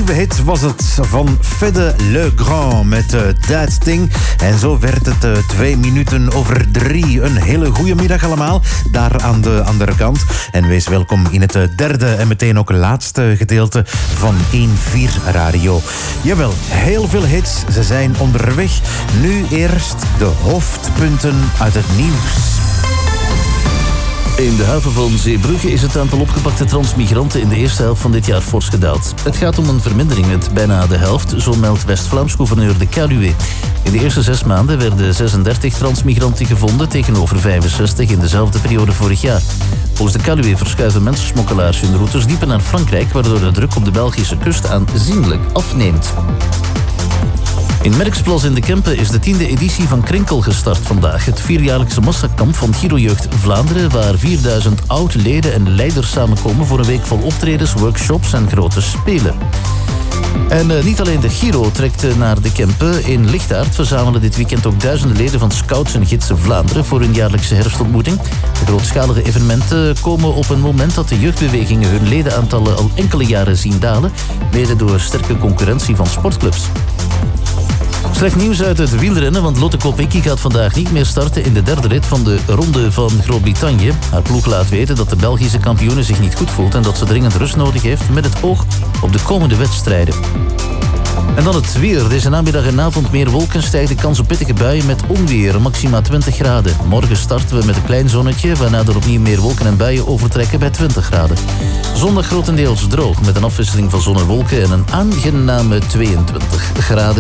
nieuwe hit was het van Fedde Le Grand met That Thing. En zo werd het 2 minuten over 3. Een hele goede middag allemaal, daar aan de andere kant. En wees welkom in het derde en meteen ook laatste gedeelte van 1-4 Radio. Jawel, heel veel hits, ze zijn onderweg. Nu eerst de hoofdpunten uit het nieuws. In de haven van Zeebrugge is het aantal opgepakte transmigranten in de eerste helft van dit jaar fors gedaald. Het gaat om een vermindering met bijna de helft, zo meldt West-Vlaams gouverneur De Caluwe. In de eerste 6 maanden werden 36 transmigranten gevonden tegenover 65 in dezelfde periode vorig jaar. Volgens De Caluwe verschuiven mensensmokkelaars hun routes dieper naar Frankrijk, waardoor de druk op de Belgische kust aanzienlijk afneemt. In Merksplas in de Kempen is de 10e editie van Krinkel gestart vandaag. Het 4-jaarlijkse massakamp van Girojeugd Vlaanderen, waar 4000 oud-leden en leiders samenkomen voor een week vol optredens, workshops en grote spelen. En niet alleen de Giro trekt naar de Kempen. In Lichtaard verzamelen dit weekend ook duizenden leden van Scouts en Gidsen Vlaanderen voor hun jaarlijkse herfstontmoeting. De grootschalige evenementen komen op een moment dat de jeugdbewegingen hun ledenaantallen al enkele jaren zien dalen, mede door sterke concurrentie van sportclubs. Slecht nieuws uit het wielrennen, want Lotte Kopecky gaat vandaag niet meer starten in de derde rit van de Ronde van Groot-Brittannië. Haar ploeg laat weten dat de Belgische kampioene zich niet goed voelt en dat ze dringend rust nodig heeft met het oog op de komende wedstrijden. En dan het weer. Deze namiddag en avond meer wolken, stijgt de kans op pittige buien met onweer, maxima 20 graden. Morgen starten we met een klein zonnetje, waarna er opnieuw meer wolken en buien overtrekken bij 20 graden. Zondag grotendeels droog, met een afwisseling van zon en wolken en een aangename 22 graden.